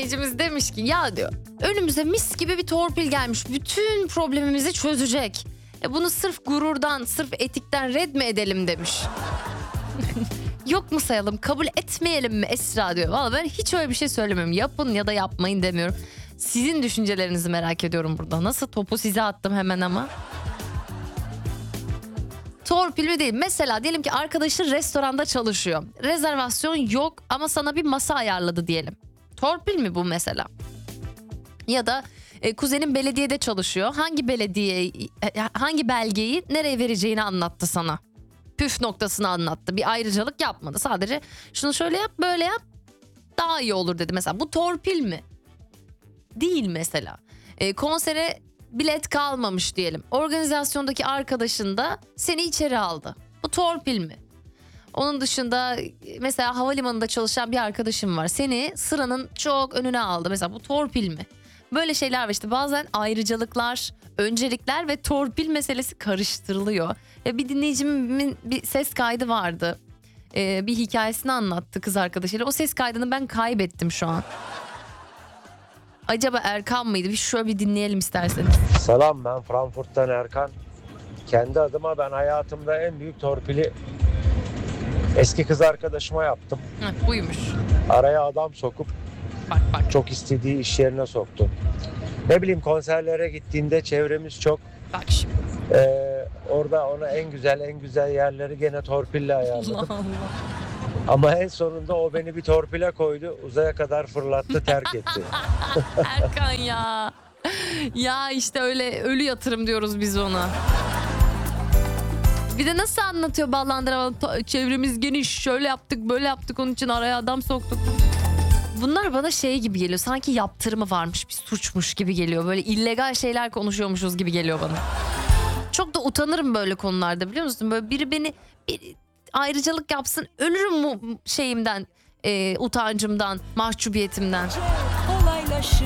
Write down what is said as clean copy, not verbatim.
dinleyicimiz demiş ki ya diyor önümüze mis gibi bir torpil gelmiş. Bütün problemimizi çözecek. Bunu sırf gururdan, sırf etikten red mi edelim demiş. Yok mu sayalım, kabul etmeyelim mi Esra diyor. Valla ben hiç öyle bir şey söylemiyorum. Yapın ya da yapmayın demiyorum. Sizin düşüncelerinizi merak ediyorum burada. Nasıl topu size attım hemen ama. Torpil mi değil. Mesela diyelim ki arkadaşın restoranda çalışıyor. Rezervasyon yok ama sana bir masa ayarladı diyelim. Torpil mi bu mesela? Ya da kuzenin belediyede çalışıyor. Hangi belgeyi nereye vereceğini anlattı sana. Püf noktasını anlattı. Bir ayrıcalık yapmadı. Sadece şunu şöyle yap, böyle yap. Daha iyi olur dedi mesela. Bu torpil mi? Değil mesela. Konsere bilet kalmamış diyelim. Organizasyondaki arkadaşın da seni içeri aldı. Bu torpil mi? Onun dışında mesela havalimanında çalışan bir arkadaşım var. Seni sıranın çok önüne aldı. Mesela bu torpil mi? Böyle şeyler var işte, bazen ayrıcalıklar, öncelikler ve torpil meselesi karıştırılıyor. Bir dinleyicimin bir ses kaydı vardı. Bir hikayesini anlattı kız arkadaşıyla. O ses kaydını ben kaybettim şu an. Acaba Erkan mıydı? Şöyle bir dinleyelim isterseniz. Selam, ben Frankfurt'tan Erkan. Kendi adıma ben hayatımda en büyük torpili eski kız arkadaşıma yaptım. Buymuş. Araya adam sokup Bak. çok istediği iş yerine soktu. Ne bileyim, konserlere gittiğinde çevremiz çok. Bak şimdi. Orada ona en güzel yerleri gene torpille ayarladım. Allah Allah. Ama en sonunda o beni bir torpile koydu. Uzaya kadar fırlattı, terk etti. Erkan ya. Ya işte öyle ölü yatırım diyoruz biz ona. Bir de nasıl anlatıyor ballandıramalı, çevremiz geniş, şöyle yaptık böyle yaptık, onun için araya adam soktuk. Bunlar bana şey gibi geliyor, sanki yaptırımı varmış, bir suçmuş gibi geliyor. Böyle illegal şeyler konuşuyormuşuz gibi geliyor bana. Çok da utanırım böyle konularda, biliyor musun? Böyle biri beni bir ayrıcalık yapsın, ölürüm bu şeyimden, utancımdan, mahcubiyetimden.